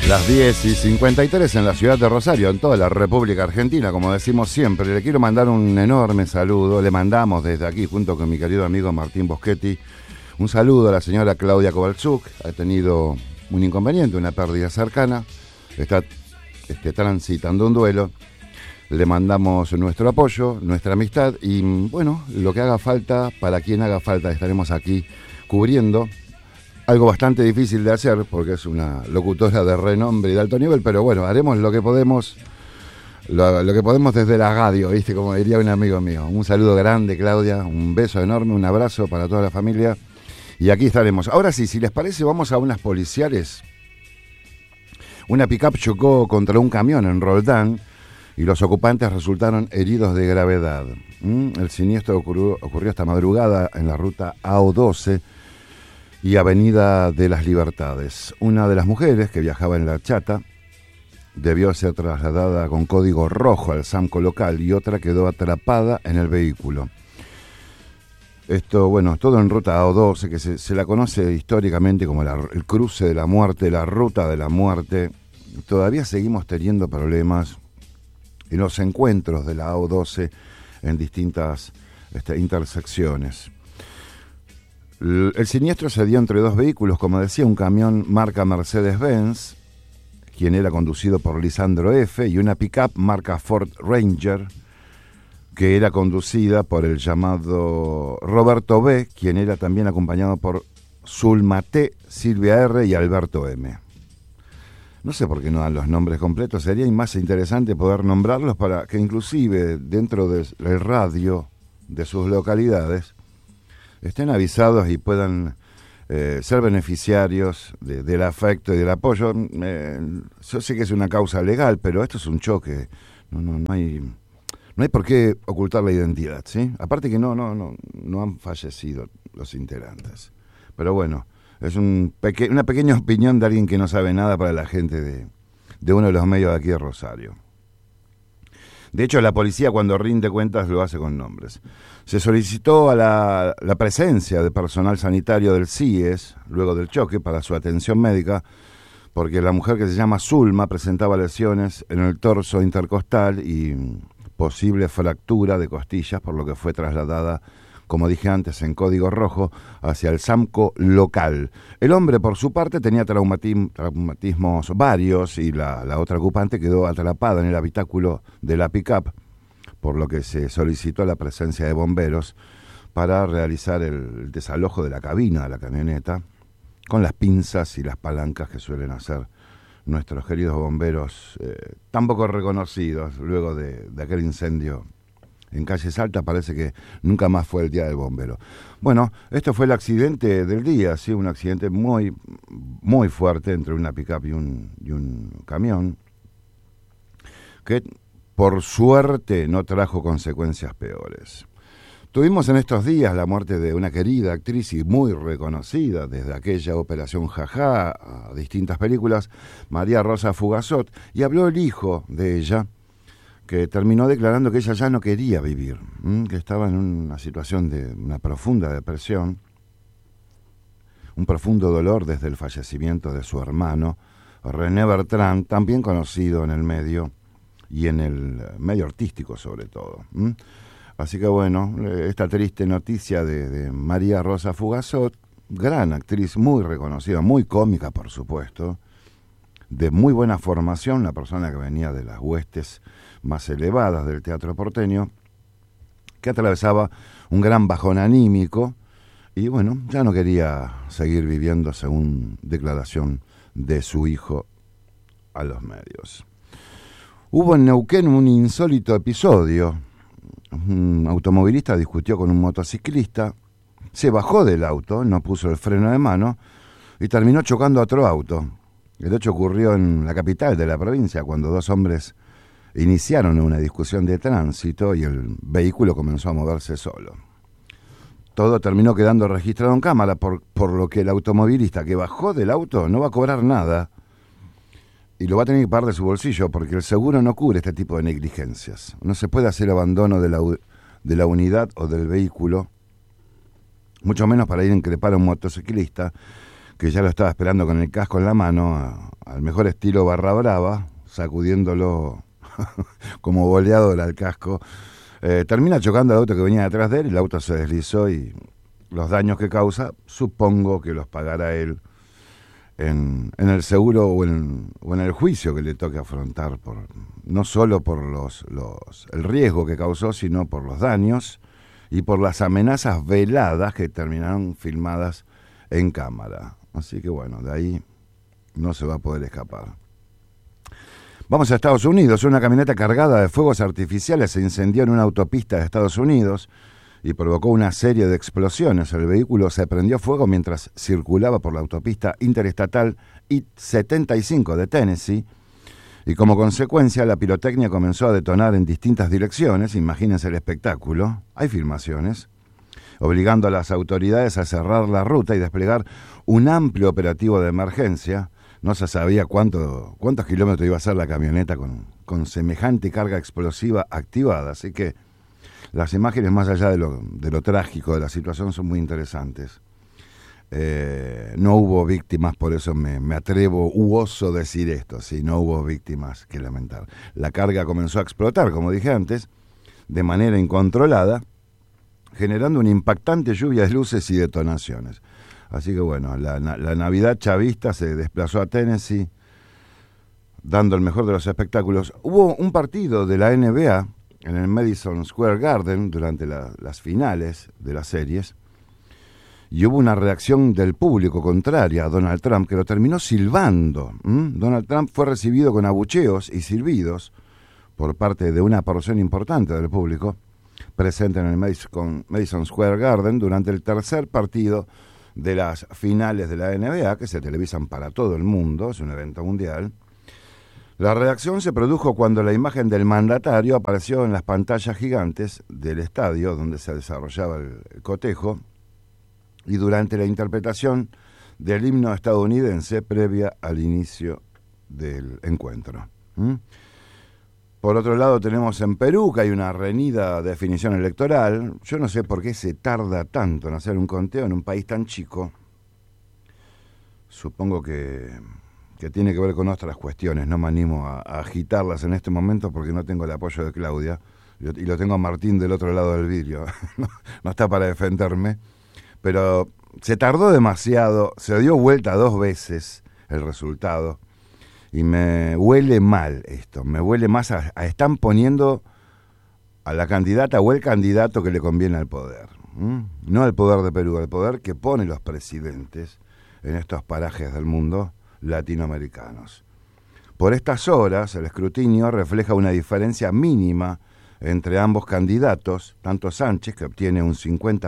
Las 10:53 en la ciudad de Rosario, en toda la República Argentina, como decimos siempre. Le quiero mandar un enorme saludo. Le mandamos desde aquí, junto con mi querido amigo Martín Boschetti, un saludo a la señora Claudia Kovalchuk. Ha tenido un inconveniente, una pérdida cercana. Está transitando un duelo. Le mandamos nuestro apoyo, nuestra amistad y, bueno, lo que haga falta, para quien haga falta, estaremos aquí cubriendo. Algo bastante difícil de hacer porque es una locutora de renombre y de alto nivel, pero bueno, haremos lo que podemos, lo que podemos desde la radio, ¿viste? Como diría un amigo mío. Un saludo grande, Claudia, un beso enorme, un abrazo para toda la familia y aquí estaremos. Ahora sí, si les parece, vamos a unas policiales. Una pick-up chocó contra un camión en Roldán y los ocupantes resultaron heridos de gravedad. El siniestro ocurrió esta madrugada en la ruta AO12 y Avenida de las Libertades. Una de las mujeres que viajaba en la chata debió ser trasladada con código rojo al SAMCO local y otra quedó atrapada en el vehículo. Esto, bueno, todo en ruta AO12, que se la conoce históricamente como el cruce de la muerte, la ruta de la muerte. Todavía seguimos teniendo problemas en los encuentros de la AO12 en distintas intersecciones. El siniestro se dio entre dos vehículos, como decía, un camión marca Mercedes-Benz, quien era conducido por Lisandro F., y una pick-up marca Ford Ranger, que era conducida por el llamado Roberto B., quien era también acompañado por Zulma T., Silvia R. y Alberto M. No sé por qué no dan los nombres completos, sería más interesante poder nombrarlos para que inclusive dentro del radio de sus localidades estén avisados y puedan ser beneficiarios del afecto y del apoyo. Yo sé que es una causa legal, pero esto es un choque. No hay por qué ocultar la identidad, ¿sí? Aparte que no han fallecido los integrantes. Pero bueno, es una pequeña opinión de alguien que no sabe nada para la gente de uno de los medios de aquí de Rosario. De hecho, la policía cuando rinde cuentas lo hace con nombres. Se solicitó a la presencia de personal sanitario del CIES, luego del choque, para su atención médica, porque la mujer que se llama Zulma presentaba lesiones en el torso intercostal y posible fractura de costillas, por lo que fue trasladada, como dije antes, en código rojo, hacia el SAMCO local. El hombre, por su parte, tenía traumatismos varios y la otra ocupante quedó atrapada en el habitáculo de la pick-up, por lo que se solicitó la presencia de bomberos para realizar el desalojo de la cabina de la camioneta con las pinzas y las palancas que suelen hacer nuestros queridos bomberos, tan poco reconocidos luego de aquel incendio en Calle Salta. Parece que nunca más fue el día del bombero. Bueno, esto fue el accidente del día, sí, un accidente muy, muy fuerte entre una pick-up y un camión, que por suerte no trajo consecuencias peores. Tuvimos en estos días la muerte de una querida actriz y muy reconocida desde aquella Operación Jajá a distintas películas, María Rosa Fugazot, y habló el hijo de ella, que terminó declarando que ella ya no quería vivir, que estaba en una situación de una profunda depresión, un profundo dolor desde el fallecimiento de su hermano, René Bertrand, también conocido en el medio y en el medio artístico sobre todo. Así que bueno, esta triste noticia de María Rosa Fugazot, gran actriz, muy reconocida, muy cómica por supuesto, de muy buena formación, una persona que venía de las huestes más elevadas del teatro porteño, que atravesaba un gran bajón anímico y bueno, ya no quería seguir viviendo, según declaración de su hijo a los medios. Hubo en Neuquén un insólito episodio. Un automovilista discutió con un motociclista, se bajó del auto, no puso el freno de mano y terminó chocando a otro auto. El hecho ocurrió en la capital de la provincia, cuando dos hombres iniciaron una discusión de tránsito y el vehículo comenzó a moverse solo. Todo terminó quedando registrado en cámara, por lo que el automovilista que bajó del auto no va a cobrar nada y lo va a tener que pagar de su bolsillo, porque el seguro no cubre este tipo de negligencias. No se puede hacer abandono de la unidad o del vehículo, mucho menos para ir a increpar a un motociclista que ya lo estaba esperando con el casco en la mano al al mejor estilo barra brava, sacudiéndolo como boleador al casco. Termina chocando el auto que venía detrás de él, el auto se deslizó y los daños que causa, supongo que los pagará él en el seguro o en el juicio que le toque afrontar, no solo por el riesgo que causó, sino por los daños y por las amenazas veladas que terminaron filmadas en cámara. Así que bueno, de ahí no se va a poder escapar. Vamos a Estados Unidos. Una camioneta cargada de fuegos artificiales se incendió en una autopista de Estados Unidos y provocó una serie de explosiones. El vehículo se prendió fuego mientras circulaba por la autopista interestatal I-75 de Tennessee y como consecuencia la pirotecnia comenzó a detonar en distintas direcciones. Imagínense el espectáculo, hay filmaciones, obligando a las autoridades a cerrar la ruta y desplegar un amplio operativo de emergencia. No se sabía cuántos kilómetros iba a ser la camioneta con semejante carga explosiva activada, así que las imágenes, más allá de lo trágico de la situación, son muy interesantes. No hubo víctimas, por eso me atrevo u oso decir esto, sí, no hubo víctimas que lamentar. La carga comenzó a explotar, como dije antes, de manera incontrolada, generando una impactante lluvia de luces y detonaciones. Así que bueno, la Navidad chavista se desplazó a Tennessee, dando el mejor de los espectáculos. Hubo un partido de la NBA en el Madison Square Garden durante las finales de las series, y hubo una reacción del público contraria a Donald Trump, que lo terminó silbando. Donald Trump fue recibido con abucheos y silbidos por parte de una porción importante del público presente en el Madison Square Garden durante el tercer partido de las finales de la NBA, que se televisan para todo el mundo, es un evento mundial. La reacción se produjo cuando la imagen del mandatario apareció en las pantallas gigantes del estadio donde se desarrollaba el cotejo y durante la interpretación del himno estadounidense previa al inicio del encuentro. Por otro lado tenemos en Perú que hay una reñida definición electoral. Yo no sé por qué se tarda tanto en hacer un conteo en un país tan chico. Supongo que tiene que ver con otras cuestiones. No me animo a agitarlas en este momento porque no tengo el apoyo de Claudia y lo tengo a Martín del otro lado del vidrio. No está para defenderme. Pero se tardó demasiado, se dio vuelta 2 veces el resultado. Y me huele mal esto, me huele más a están poniendo a la candidata o el candidato que le conviene al poder. No al poder de Perú, al poder que pone los presidentes en estos parajes del mundo latinoamericanos. Por estas horas, el escrutinio refleja una diferencia mínima entre ambos candidatos, tanto Sánchez, que obtiene un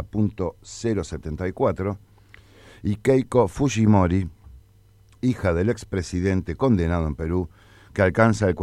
50.074, y Keiko Fujimori, hija del expresidente condenado en Perú, que alcanza el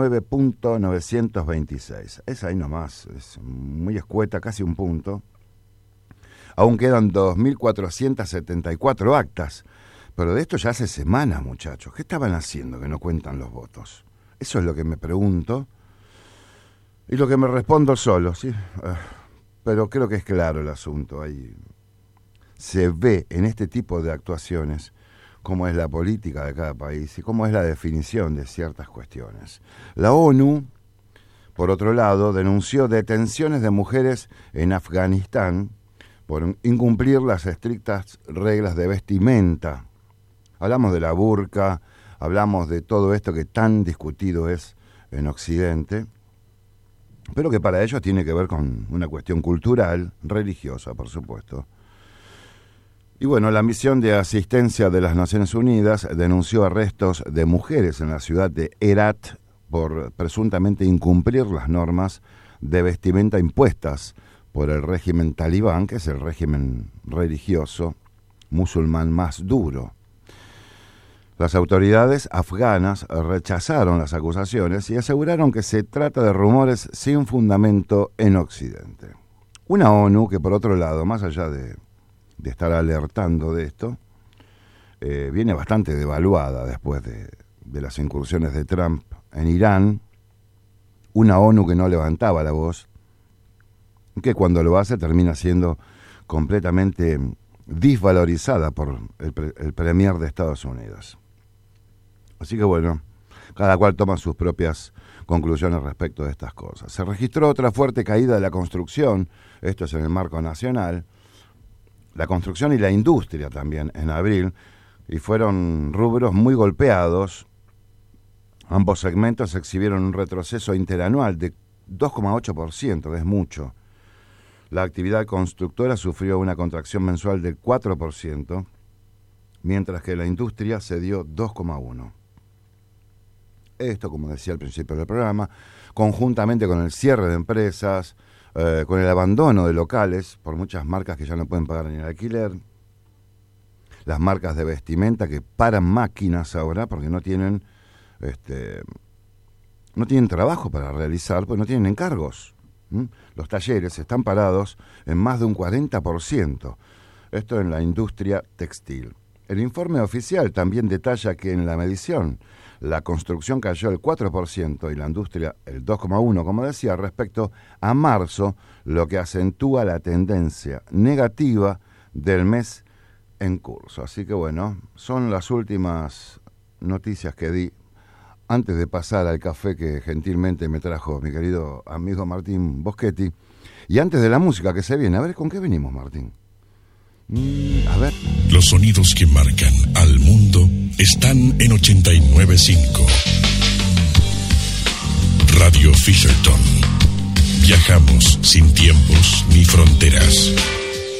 49.926. Es ahí nomás, es muy escueta, casi un punto. Aún quedan 2.474 actas, pero de esto ya hace semanas, muchachos. ¿Qué estaban haciendo que no cuentan los votos? Eso es lo que me pregunto y lo que me respondo solo, ¿sí? Pero creo que es claro el asunto. Ahí se ve en este tipo de actuaciones cómo es la política de cada país y cómo es la definición de ciertas cuestiones. La ONU, por otro lado, denunció detenciones de mujeres en Afganistán por incumplir las estrictas reglas de vestimenta. Hablamos de la burka, hablamos de todo esto que tan discutido es en Occidente, pero que para ellos tiene que ver con una cuestión cultural, religiosa, por supuesto. Y bueno, la misión de asistencia de las Naciones Unidas denunció arrestos de mujeres en la ciudad de Herat por presuntamente incumplir las normas de vestimenta impuestas por el régimen talibán, que es el régimen religioso musulmán más duro. Las autoridades afganas rechazaron las acusaciones y aseguraron que se trata de rumores sin fundamento en Occidente. Una ONU que, por otro lado, más allá de estar alertando de esto, viene bastante devaluada después de las incursiones de Trump en Irán, una ONU que no levantaba la voz, que cuando lo hace termina siendo completamente desvalorizada por el premier de Estados Unidos. Así que bueno, cada cual toma sus propias conclusiones respecto de estas cosas. Se registró otra fuerte caída de la construcción, esto es en el marco nacional, la construcción y la industria también en abril, y fueron rubros muy golpeados. Ambos segmentos exhibieron un retroceso interanual de 2,8%, que es mucho. La actividad constructora sufrió una contracción mensual del 4%, mientras que la industria cedió 2,1%. Esto, como decía al principio del programa, conjuntamente con el cierre de empresas, con el abandono de locales por muchas marcas que ya no pueden pagar ni el alquiler, las marcas de vestimenta que paran máquinas ahora porque no tienen trabajo para realizar, pues no tienen encargos. Los talleres están parados en más de un 40%. Esto en la industria textil. El informe oficial también detalla que en la medición la construcción cayó el 4% y la industria el 2,1%, como decía, respecto a marzo, lo que acentúa la tendencia negativa del mes en curso. Así que bueno, son las últimas noticias que di antes de pasar al café que gentilmente me trajo mi querido amigo Martín Boschetti, y antes de la música que se viene. A ver, ¿con qué venimos, Martín? A ver. Los sonidos que marcan al mundo están en 89.5. Radio Fisherton. Viajamos sin tiempos ni fronteras.